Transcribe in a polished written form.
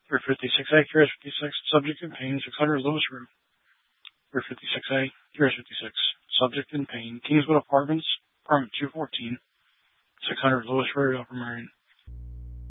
356A, QRS 56, subject in pain, 600 Lewis Road. 356A, QRS 56, subject in pain, Kingswood Apartments, apartment 214, 600 Lewis Road, Upper Marion.